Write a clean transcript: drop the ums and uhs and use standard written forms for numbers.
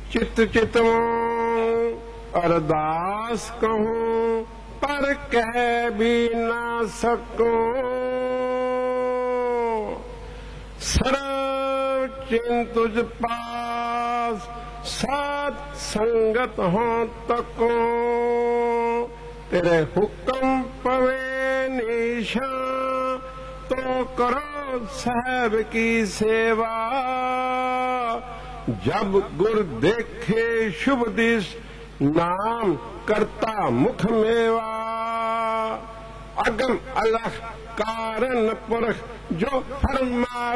चित चितवों अरदास कहूँ पर कह भी ना सकूं। सर्व चिंत तुझ पास साथ संगत हो तको। तेरे हुक्म पवे निशान तो करो साहब की सेवा। जब गुर देखे शुभ दिश नाम करता मुख मेवा। अगम अलख कारण पुरख जो फरमा